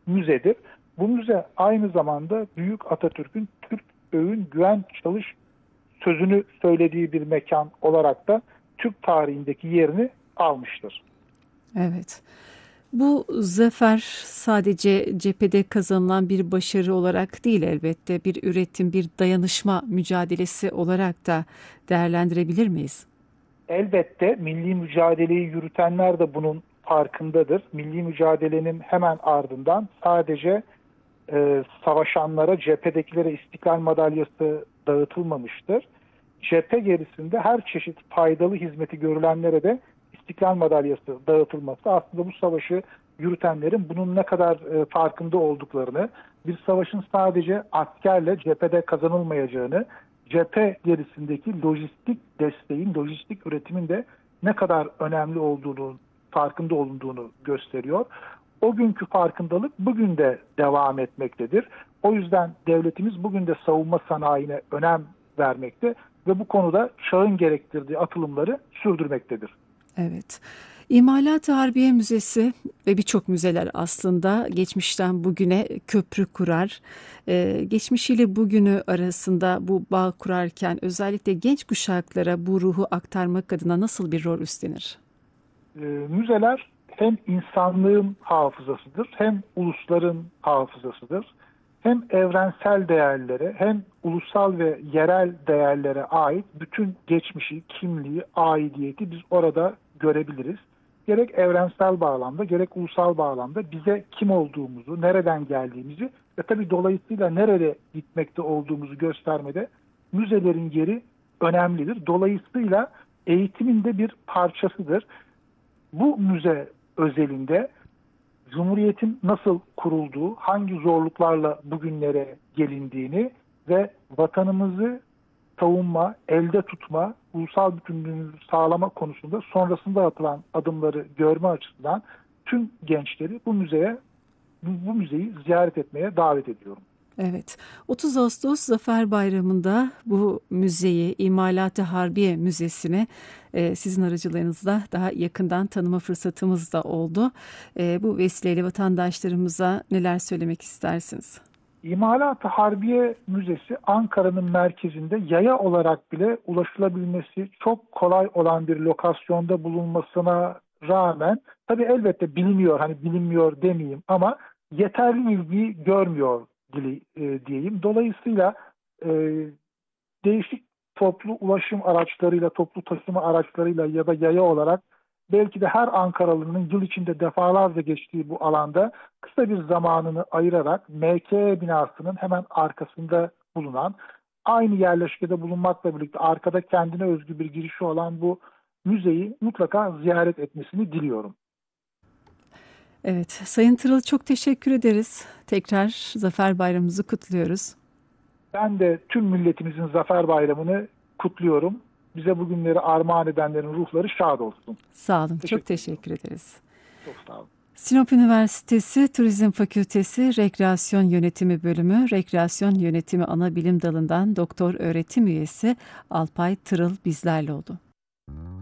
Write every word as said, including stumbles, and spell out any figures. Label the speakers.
Speaker 1: müzedir. Bu müze aynı zamanda Büyük Atatürk'ün Türk öğün güven çalış sözünü söylediği bir mekan olarak da Türk tarihindeki yerini almıştır.
Speaker 2: Evet. Bu zafer sadece cephede kazanılan bir başarı olarak değil elbette bir üretim, bir dayanışma mücadelesi olarak da değerlendirebilir miyiz?
Speaker 1: Elbette milli mücadeleyi yürütenler de bunun farkındadır. Milli mücadelenin hemen ardından sadece e, savaşanlara, cephedekilere İstiklal Madalyası dağıtılmamıştır. Cephe gerisinde her çeşit faydalı hizmeti görülenlere de İstiklal Madalyası dağıtılması aslında bu savaşı yürütenlerin bunun ne kadar e, farkında olduklarını, bir savaşın sadece askerle cephede kazanılmayacağını, cephe gerisindeki lojistik desteğin, lojistik üretimin de ne kadar önemli olduğunu, farkında olunduğunu gösteriyor. O günkü farkındalık bugün de devam etmektedir. O yüzden devletimiz bugün de savunma sanayine önem vermekte ve bu konuda çağın gerektirdiği atılımları sürdürmektedir.
Speaker 2: Evet. İmalat-ı Harbiye Müzesi ve birçok müzeler aslında geçmişten bugüne köprü kurar. Ee, geçmişiyle bugünü arasında bu bağ kurarken özellikle genç kuşaklara bu ruhu aktarmak adına nasıl bir rol üstlenir?
Speaker 1: E, müzeler hem insanlığın hafızasıdır, hem ulusların hafızasıdır. Hem evrensel değerlere, hem ulusal ve yerel değerlere ait bütün geçmişi, kimliği, aidiyeti biz orada görebiliriz. Gerek evrensel bağlamda, gerek ulusal bağlamda bize kim olduğumuzu, nereden geldiğimizi ve tabii dolayısıyla nereye gitmekte olduğumuzu göstermede müzelerin yeri önemlidir. Dolayısıyla eğitimin de bir parçasıdır. Bu müze özelinde Cumhuriyet'in nasıl kurulduğu, hangi zorluklarla bugünlere gelindiğini ve vatanımızı savunma, elde tutma, ulusal bütünlüğümüzü sağlama konusunda sonrasında atılan adımları görme açısından tüm gençleri bu müzeye, bu, bu müzeyi ziyaret etmeye davet ediyorum.
Speaker 2: Evet, otuz Ağustos Zafer Bayramı'nda bu müzeyi, İmalat-ı Harbiye Müzesi'ni e, sizin aracılığınızla daha yakından tanıma fırsatımız da oldu. E, bu vesileyle vatandaşlarımıza neler söylemek istersiniz?
Speaker 1: İmalat-ı Harbiye Müzesi Ankara'nın merkezinde yaya olarak bile ulaşılabilmesi çok kolay olan bir lokasyonda bulunmasına rağmen tabii elbette biliniyor, hani bilinmiyor demeyeyim ama yeterli ilgiyi görmüyor dili, e, diyeyim. Dolayısıyla e, değişik toplu ulaşım araçlarıyla, toplu taşıma araçlarıyla ya da yaya olarak belki de her Ankaralı'nın yıl içinde defalarca geçtiği bu alanda kısa bir zamanını ayırarak M K binasının hemen arkasında bulunan, aynı yerleşkede bulunmakla birlikte arkada kendine özgü bir girişi olan bu müzeyi mutlaka ziyaret etmesini diliyorum.
Speaker 2: Evet, Sayın Tırıl çok teşekkür ederiz. Tekrar Zafer Bayramımızı kutluyoruz.
Speaker 1: Ben de tüm milletimizin Zafer Bayramı'nı kutluyorum. Bize bugünleri armağan edenlerin ruhları şad olsun.
Speaker 2: Sağ olun, çok
Speaker 1: Teşekkür ediyorum.
Speaker 2: teşekkür ederiz.
Speaker 1: Çok sağ olun.
Speaker 2: Sinop Üniversitesi Turizm Fakültesi Rekreasyon Yönetimi Bölümü Rekreasyon Yönetimi Ana Bilim Dalı'ndan doktor öğretim üyesi Alpay Tırıl bizlerle oldu.